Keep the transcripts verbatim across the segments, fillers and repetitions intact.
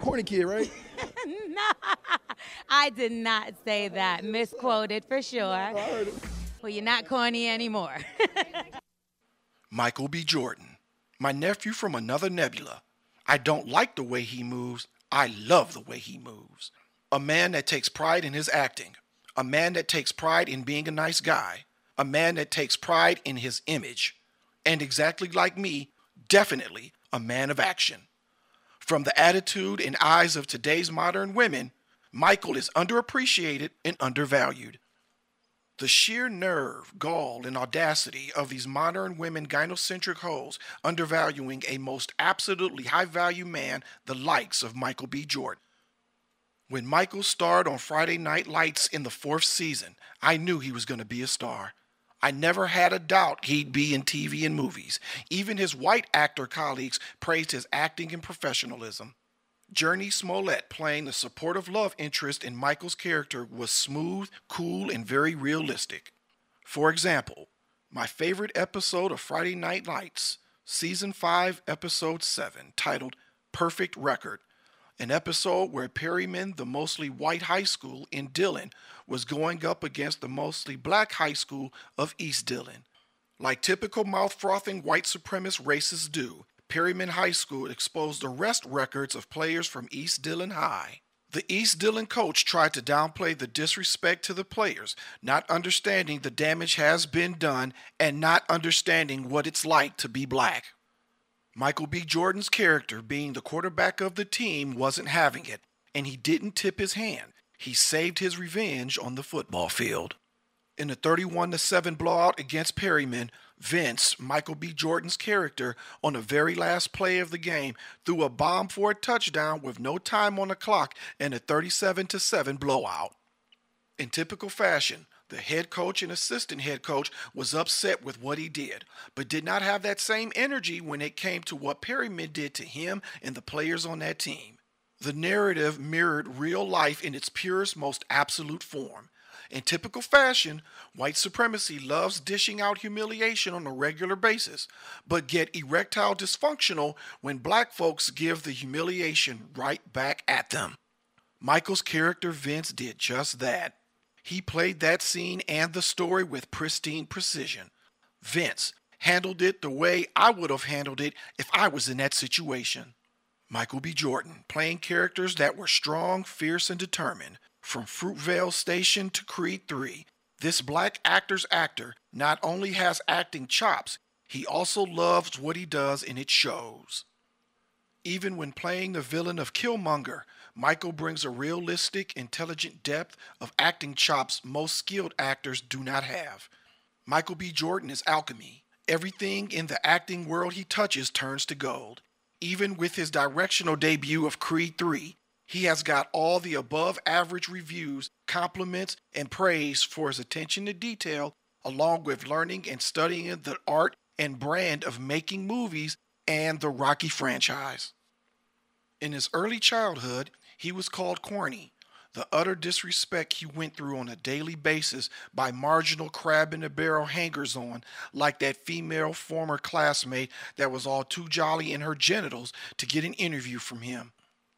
corny kid, right? No, I did not say that. Misquoted for sure. I heard it. Well, you're not corny anymore. Michael B. Jordan, my nephew from another nebula. I don't like the way he moves. I love the way he moves. A man that takes pride in his acting. A man that takes pride in being a nice guy. A man that takes pride in his image. And exactly like me, definitely a man of action. From the attitude and eyes of today's modern women, Michael is underappreciated and undervalued. The sheer nerve, gall, and audacity of these modern women gynocentric hoes undervaluing a most absolutely high-value man the likes of Michael B. Jordan. When Michael starred on Friday Night Lights in the fourth season, I knew he was going to be a star. I never had a doubt he'd be in T V and movies. Even his white actor colleagues praised his acting and professionalism. Journey Smollett playing the supportive love interest in Michael's character was smooth, cool, and very realistic. For example, my favorite episode of Friday Night Lights, Season five, Episode seven, titled Perfect Record, an episode where Perryman, the mostly white high school in Dillon, was going up against the mostly black high school of East Dillon. Like typical mouth-frothing white supremacist racists do, Perryman High School exposed arrest records of players from East Dillon High. The East Dillon coach tried to downplay the disrespect to the players, not understanding the damage has been done and not understanding what it's like to be black. Michael B. Jordan's character, being the quarterback of the team, wasn't having it, and he didn't tip his hand. He saved his revenge on the football field. In the thirty-one to seven blowout against Perryman, Vince, Michael B. Jordan's character, on the very last play of the game, threw a bomb for a touchdown with no time on the clock in a thirty-seven to seven blowout. In typical fashion, the head coach and assistant head coach was upset with what he did, but did not have that same energy when it came to what Perryman did to him and the players on that team. The narrative mirrored real life in its purest, most absolute form. In typical fashion, white supremacy loves dishing out humiliation on a regular basis, but get erectile dysfunctional when black folks give the humiliation right back at them. Michael's character Vince did just that. He played that scene and the story with pristine precision. Vince handled it the way I would have handled it if I was in that situation. Michael B. Jordan, playing characters that were strong, fierce, and determined. From Fruitvale Station to Creed three, this black actor's actor not only has acting chops, he also loves what he does and it shows. Even when playing the villain of Killmonger, Michael brings a realistic, intelligent depth of acting chops most skilled actors do not have. Michael B. Jordan is alchemy. Everything in the acting world he touches turns to gold. Even with his directional debut of Creed three, he has got all the above average reviews, compliments, and praise for his attention to detail, along with learning and studying the art and brand of making movies and the Rocky franchise. In his early childhood, he was called corny, the utter disrespect he went through on a daily basis by marginal crab-in-the-barrel hangers-on like that female former classmate that was all too jolly in her genitals to get an interview from him.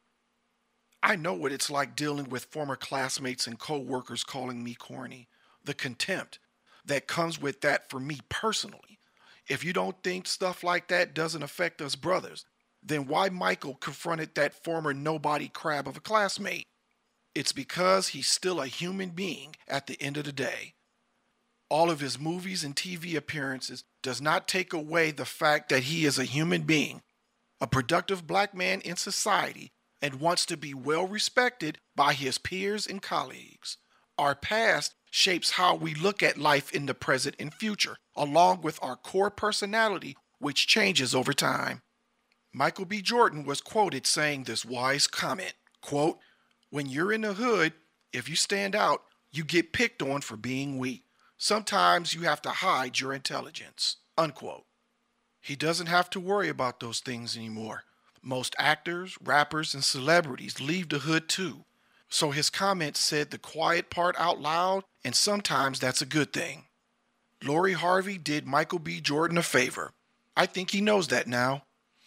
I know what it's like dealing with former classmates and co-workers calling me corny. The contempt that comes with that for me personally. If you don't think stuff like that doesn't affect us brothers, then why Michael confronted that former nobody crab of a classmate? It's because he's still a human being at the end of the day. All of his movies and T V appearances does not take away the fact that he is a human being, a productive black man in society, and wants to be well respected by his peers and colleagues. Our past shapes how we look at life in the present and future, along with our core personality, which changes over time. Michael B. Jordan was quoted saying this wise comment, quote, "When you're in the hood, if you stand out, you get picked on for being weak. Sometimes you have to hide your intelligence," unquote. He doesn't have to worry about those things anymore. Most actors, rappers, and celebrities leave the hood too. So his comment said the quiet part out loud, and sometimes that's a good thing. Lori Harvey did Michael B. Jordan a favor. I think he knows that now.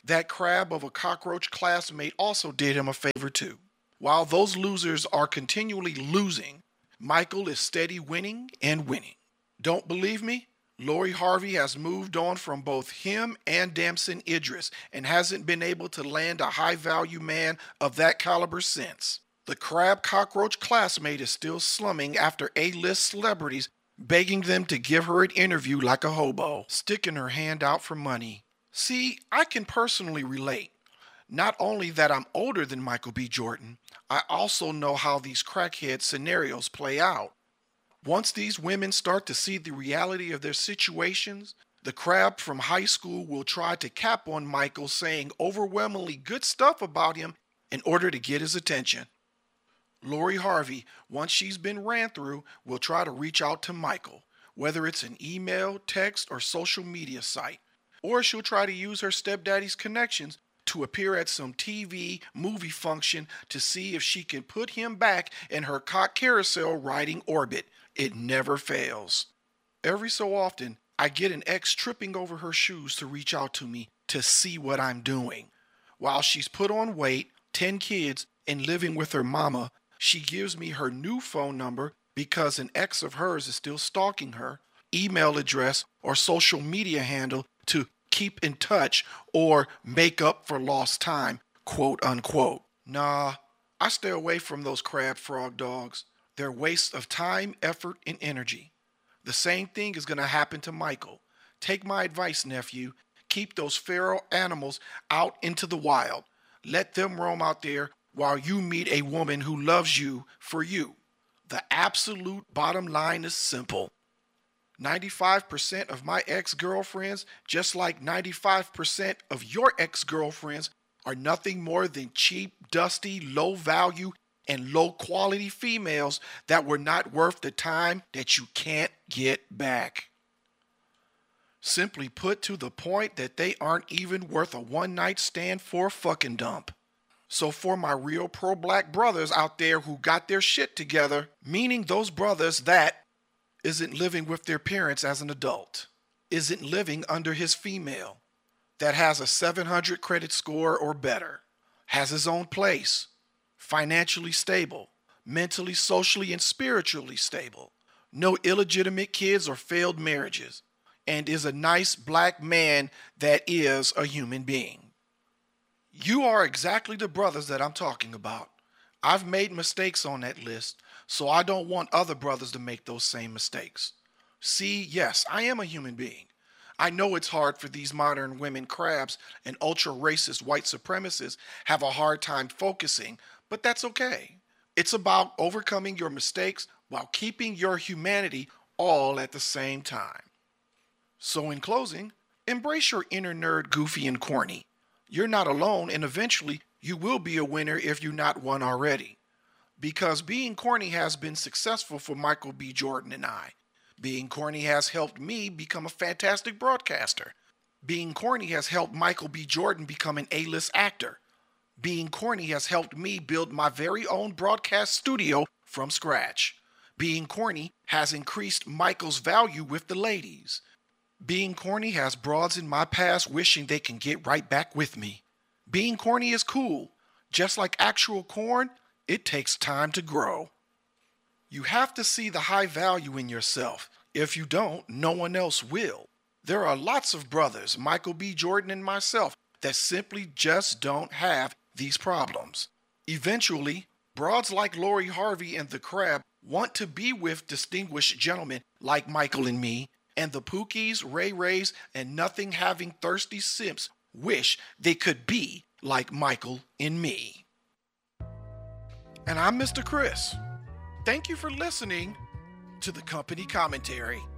That crab of a cockroach classmate also did him a favor too. While those losers are continually losing, Michael is steady winning and winning. Don't believe me? Lori Harvey has moved on from both him and Damson Idris and hasn't been able to land a high-value man of that caliber since. The crab cockroach classmate is still slumming after A-list celebrities begging them to give her an interview like a hobo, sticking her hand out for money. See, I can personally relate. Not only that I'm older than Michael B. Jordan, I also know how these crackhead scenarios play out. Once these women start to see the reality of their situations, the crab from high school will try to cap on Michael, saying overwhelmingly good stuff about him in order to get his attention. Lori Harvey, once she's been ran through, will try to reach out to Michael, whether it's an email, text, or social media site. Or she'll try to use her stepdaddy's connections to appear at some T V movie function to see if she can put him back in her cock carousel riding orbit. It never fails. Every so often, I get an ex tripping over her shoes to reach out to me to see what I'm doing. While she's put on weight, ten kids, and living with her mama, she gives me her new phone number because an ex of hers is still stalking her, email address, or social media handle to keep in touch or make up for lost time, quote unquote. Nah, I stay away from those crab frog dogs. They're waste of time, effort, and energy. The same thing is going to happen to Michael. Take my advice, nephew. Keep those feral animals out into the wild. Let them roam out there while you meet a woman who loves you for you. The absolute bottom line is simple. ninety-five percent of my ex-girlfriends, just like ninety-five percent of your ex-girlfriends, are nothing more than cheap, dusty, low-value, and low-quality females that were not worth the time that you can't get back. Simply put, to the point that they aren't even worth a one-night stand for a fucking dump. So for my real pro-black brothers out there who got their shit together, meaning those brothers that isn't living with their parents as an adult, isn't living under his female, that has a seven hundred credit score or better, has his own place, financially stable, mentally, socially, and spiritually stable, no illegitimate kids or failed marriages, and is a nice black man that is a human being. You are exactly the brothers that I'm talking about. I've made mistakes on that list, so I don't want other brothers to make those same mistakes. See, yes, I am a human being. I know it's hard for these modern women crabs and ultra-racist white supremacists have a hard time focusing, but that's okay. It's about overcoming your mistakes while keeping your humanity all at the same time. So in closing, embrace your inner nerd, goofy, and corny. You're not alone, and eventually you will be a winner if you're not one already. Because being corny has been successful for Michael B. Jordan and I. Being corny has helped me become a fantastic broadcaster. Being corny has helped Michael B. Jordan become an A-list actor. Being corny has helped me build my very own broadcast studio from scratch. Being corny has increased Michael's value with the ladies. Being corny has broads in my past wishing they can get right back with me. Being corny is cool. Just like actual corn, it takes time to grow. You have to see the high value in yourself. If you don't, no one else will. There are lots of brothers, Michael B. Jordan and myself, that simply just don't have these problems. Eventually, broads like Lori Harvey and the Crab want to be with distinguished gentlemen like Michael and me, and the Pookies, Ray Rays, and nothing having thirsty simps wish they could be like Michael and me. And I'm Mister Chris. Thank you for listening to the Company Commentary.